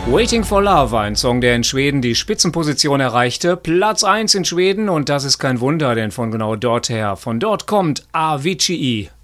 Waiting for Love, ein Song, der in Schweden die Spitzenposition erreichte. Platz 1 in Schweden und das ist kein Wunder, denn von genau dort kommt Avicii.